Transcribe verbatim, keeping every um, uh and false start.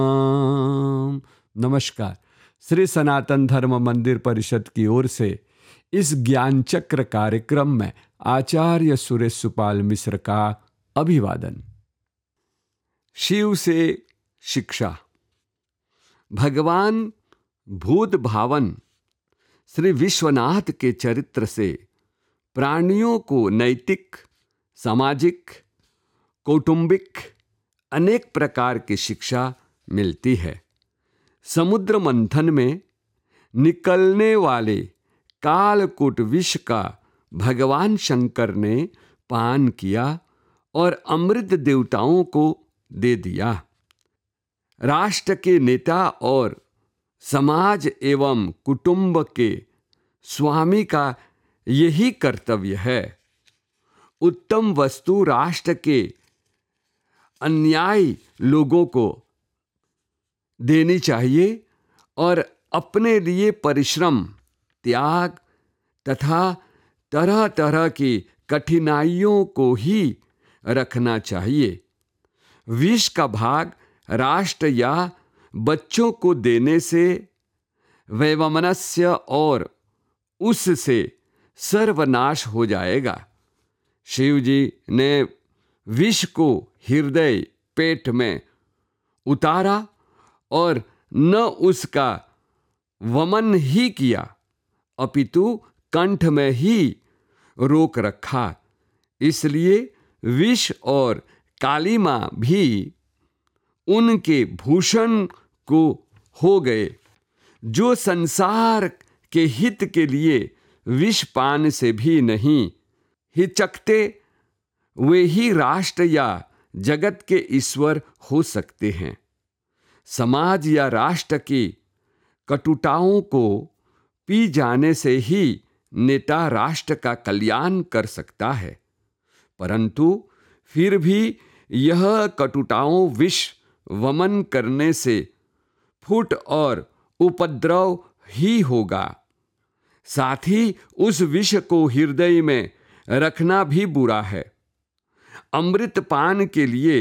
आम, नमस्कार। श्री सनातन धर्म मंदिर परिषद की ओर से इस ज्ञान चक्र कार्यक्रम में आचार्य सुरेश सुपाल मिश्र का अभिवादन। शिव से शिक्षा। भगवान भूत भावन श्री विश्वनाथ के चरित्र से प्राणियों को नैतिक, सामाजिक, कौटुंबिक अनेक प्रकार की शिक्षा मिलती है। समुद्र मंथन में निकलने वाले कालकूट विष का भगवान शंकर ने पान किया और अमृत देवताओं को दे दिया। राष्ट्र के नेता और समाज एवं कुटुंब के स्वामी का यही कर्तव्य है। उत्तम वस्तु राष्ट्र के अन्यायी लोगों को देनी चाहिए और अपने लिए परिश्रम, त्याग तथा तरह तरह की कठिनाइयों को ही रखना चाहिए। विष का भाग राष्ट्र या बच्चों को देने से वैमनस्य और उससे सर्वनाश हो जाएगा। शिव जी ने विष को हृदय पेट में उतारा और न उसका वमन ही किया अपितु कंठ में ही रोक रखा। इसलिए विष और कालिमा भी उनके भूषण को हो गए। जो संसार के हित के लिए विष पान से भी नहीं हिचकते, वे ही राष्ट्र या जगत के ईश्वर हो सकते हैं। समाज या राष्ट्र की कटुताओं को पी जाने से ही नेता राष्ट्र का कल्याण कर सकता है, परंतु फिर भी यह कटुताओं विष वमन करने से फूट और उपद्रव ही होगा। साथ ही उस विष को हृदय में रखना भी बुरा है। अमृत पान के लिए